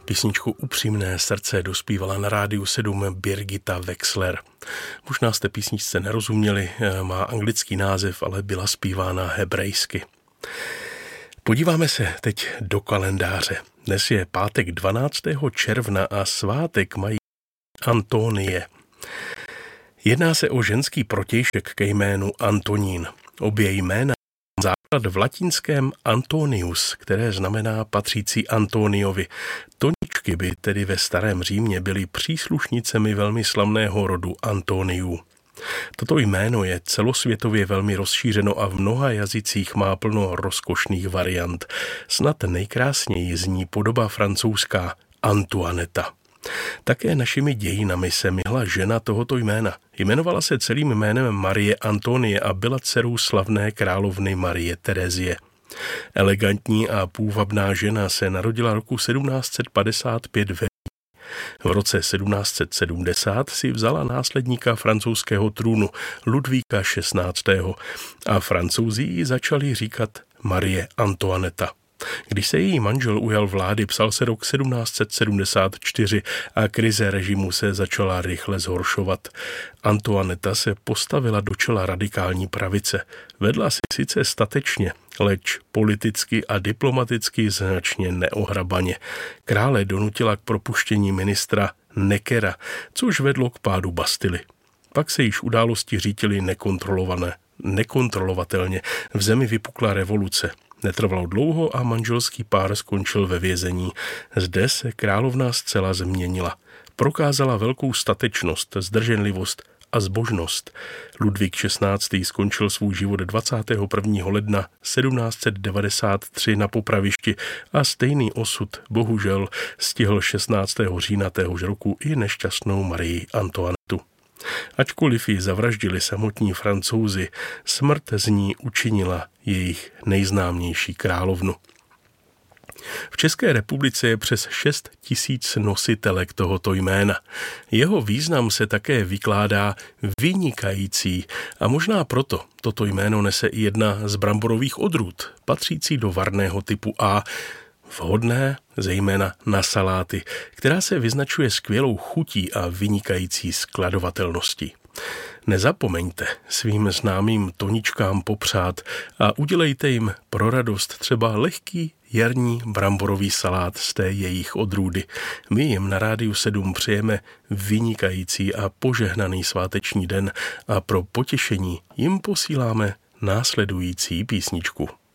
Písničku Upřímné srdce dospívala na Rádiu 7 Birgitta Wechsler. Možná jste písničce nerozuměli, má anglický název, ale byla zpívána hebrejsky. Podíváme se teď do kalendáře. Dnes je pátek 12. června a svátek mají Antonie. Jedná se o ženský protějšek ke jménu Antonín. Obě jména základ v latinském Antonius, které znamená patřící Antoniovi. Toničky by tedy ve starém Římě byly příslušnicemi velmi slavného rodu Antoniů. Toto jméno je celosvětově velmi rozšířeno a v mnoha jazycích má plno rozkošných variant. Snad nejkrásněji zní podoba francouzská Antoinetta. Také našimi dějinami se myhla žena tohoto jména. Jmenovala se celým jménem Marie Antonie a byla dcerou slavné královny Marie Terezie. Elegantní a půvabná žena se narodila roku 1755 ve Vídni. V roce 1770 si vzala následníka francouzského trůnu Ludvíka XVI. A Francouzi ji začali říkat Marie Antoinetta. Když se její manžel ujal vlády, psal se rok 1774 a krize režimu se začala rychle zhoršovat. Antoinetta se postavila do čela radikální pravice. Vedla si sice statečně, leč politicky a diplomaticky značně neohrabaně. Krále donutila k propuštění ministra Neckera, což vedlo k pádu Bastily. Pak se již události řítily nekontrolovatelně. V zemi vypukla revoluce. Netrvalo dlouho a manželský pár skončil ve vězení. Zde se královna zcela změnila. Prokázala velkou statečnost, zdrženlivost a zbožnost. Ludvík XVI. Skončil svůj život 21. ledna 1793 na popravišti a stejný osud bohužel stihl 16. října téhož roku i nešťastnou Marii Antoinettu. Ačkoliv ji zavraždili samotní Francouzi, smrt z ní učinila jejich nejznámější královnu. V České republice je přes 6 000 nositelek tohoto jména. Jeho význam se také vykládá vynikající a možná proto toto jméno nese i jedna z bramborových odrůd, patřící do varného typu A, vhodné zejména na saláty, která se vyznačuje skvělou chutí a vynikající skladovatelností. Nezapomeňte svým známým toničkám popřát a udělejte jim pro radost třeba lehký jarní bramborový salát z té jejich odrůdy. My jim na Rádiu 7 přejeme vynikající a požehnaný sváteční den a pro potěšení jim posíláme následující písničku.